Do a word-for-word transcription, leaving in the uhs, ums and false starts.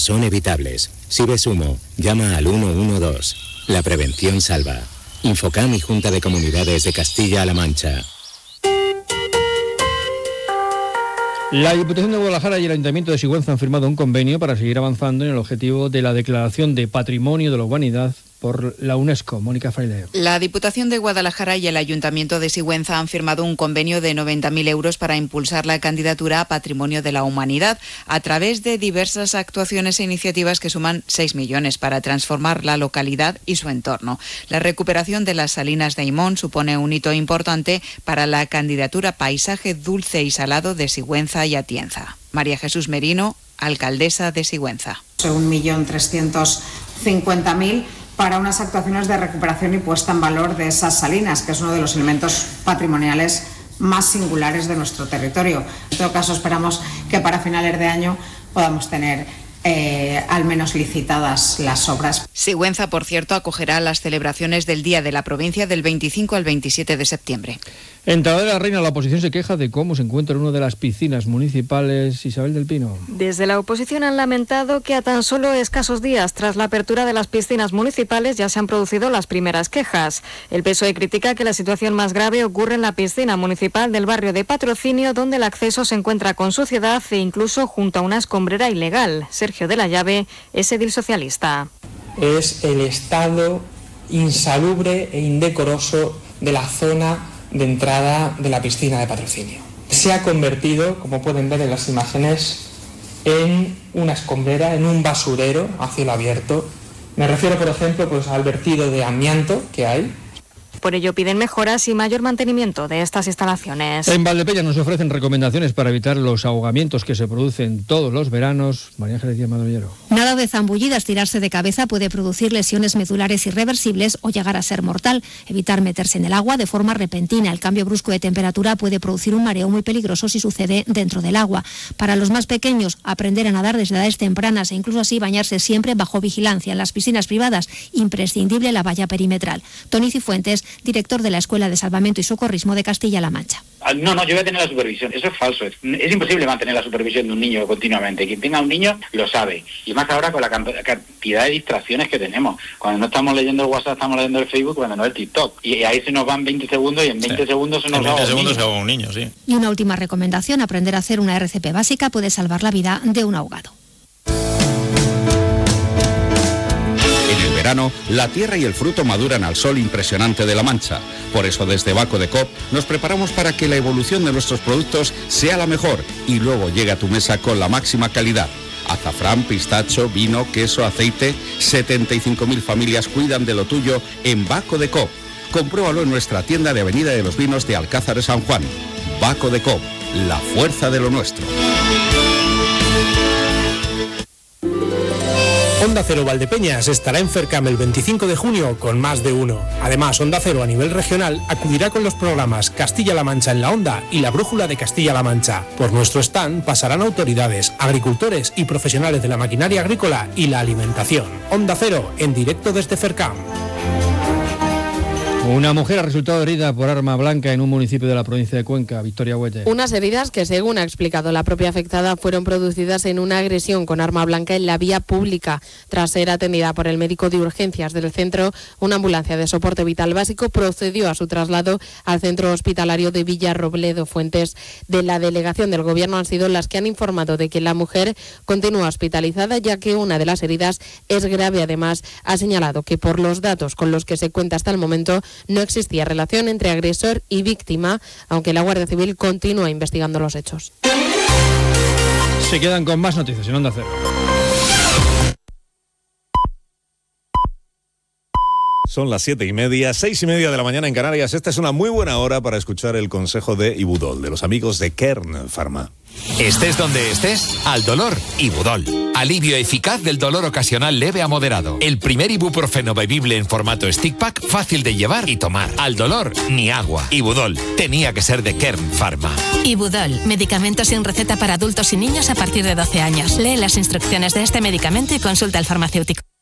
son evitables. Si ves humo, llama al uno uno dos. La prevención salva. Infocam y Junta de Comunidades de Castilla-La Mancha. La Diputación de Guadalajara y el Ayuntamiento de Sigüenza han firmado un convenio para seguir avanzando en el objetivo de la declaración de Patrimonio de la Humanidad por la UNESCO. Mónica Fraile. La Diputación de Guadalajara y el Ayuntamiento de Sigüenza han firmado un convenio de noventa mil euros para impulsar la candidatura a Patrimonio de la Humanidad a través de diversas actuaciones e iniciativas que suman seis millones para transformar la localidad y su entorno. La recuperación de las salinas de Aimón supone un hito importante para la candidatura Paisaje Dulce y Salado de Sigüenza y Atienza. María Jesús Merino, alcaldesa de Sigüenza. un millón trescientos cincuenta mil para unas actuaciones de recuperación y puesta en valor de esas salinas, que es uno de los elementos patrimoniales más singulares de nuestro territorio. En todo caso, esperamos que para finales de año podamos tener eh, al menos licitadas las obras. Sigüenza, por cierto, acogerá las celebraciones del Día de la Provincia del veinticinco al veintisiete de septiembre. En Talavera de la Reina, la oposición se queja de cómo se encuentra en una de las piscinas municipales. Isabel del Pino. Desde la oposición han lamentado que a tan solo escasos días tras la apertura de las piscinas municipales ya se han producido las primeras quejas. El P S O E critica que la situación más grave ocurre en la piscina municipal del barrio de Patrocinio, donde el acceso se encuentra con suciedad e incluso junto a una escombrera ilegal. Sergio de la Llave es edil socialista. Es el estado insalubre e indecoroso de la zona de entrada de la piscina de Patrocinio. Se ha convertido, como pueden ver en las imágenes, en una escombrera, en un basurero a cielo abierto. Me refiero, por ejemplo, pues, al vertido de amianto que hay. Por ello piden mejoras y mayor mantenimiento de estas instalaciones. En Valdepeñas nos ofrecen recomendaciones para evitar los ahogamientos que se producen todos los veranos. María Ángeles Díaz Madroñero. Nada de zambullidas, tirarse de cabeza puede producir lesiones medulares irreversibles o llegar a ser mortal. Evitar meterse en el agua de forma repentina. El cambio brusco de temperatura puede producir un mareo muy peligroso si sucede dentro del agua. Para los más pequeños, aprender a nadar desde edades tempranas e incluso así bañarse siempre bajo vigilancia. En las piscinas privadas, imprescindible la valla perimetral. Tony Cifuentes, director de la Escuela de Salvamento y Socorrismo de Castilla-La Mancha. No, no, yo voy a tener la supervisión. Eso es falso. Es, es imposible mantener la supervisión de un niño continuamente. Quien tenga un niño lo sabe. Y más ahora con la cantidad de distracciones que tenemos. Cuando no estamos leyendo el WhatsApp, estamos leyendo el Facebook, cuando no el TikTok. Y ahí se nos van veinte segundos y en veinte sí. segundos se nos va un niño. se ahoga un niño, sí. Y una última recomendación, aprender a hacer una R C P básica puede salvar la vida de un ahogado. En el verano, la tierra y el fruto maduran al sol impresionante de La Mancha. Por eso desde Baco de Coop nos preparamos para que la evolución de nuestros productos sea la mejor y luego llegue a tu mesa con la máxima calidad. Azafrán, pistacho, vino, queso, aceite. setenta y cinco mil familias cuidan de lo tuyo en Baco de Coop. Compruébalo en nuestra tienda de Avenida de los Vinos de Alcázar de San Juan. Baco de Coop, la fuerza de lo nuestro. Onda Cero Valdepeñas estará en Fercam el veinticinco de junio con más de uno. Además, Onda Cero a nivel regional acudirá con los programas Castilla-La Mancha en la Onda y La Brújula de Castilla-La Mancha. Por nuestro stand pasarán autoridades, agricultores y profesionales de la maquinaria agrícola y la alimentación. Onda Cero en directo desde Fercam. Una mujer ha resultado herida por arma blanca en un municipio de la provincia de Cuenca. Victoria Huete. Unas heridas que, según ha explicado la propia afectada, fueron producidas en una agresión con arma blanca en la vía pública. Tras ser atendida por el médico de urgencias del centro, una ambulancia de soporte vital básico procedió a su traslado al centro hospitalario de Villarrobledo. Fuentes de la delegación del Gobierno han sido las que han informado de que la mujer continúa hospitalizada, ya que una de las heridas es grave. Además, ha señalado que por los datos con los que se cuenta hasta el momento, no existía relación entre agresor y víctima, aunque la Guardia Civil continúa investigando los hechos. Se quedan con más noticias en Onda Cero. Son las siete y media, seis y media de la mañana en Canarias. Esta es una muy buena hora para escuchar el consejo de Ibudol, de los amigos de Kern Pharma. Estés donde estés, al dolor, Ibudol. Alivio eficaz del dolor ocasional leve a moderado. El primer ibuprofeno bebible en formato stick pack, fácil de llevar y tomar. Al dolor, ni agua. Ibudol, tenía que ser de Kern Pharma. Ibudol, medicamento sin receta para adultos y niños a partir de doce años. Lee las instrucciones de este medicamento y consulta al farmacéutico.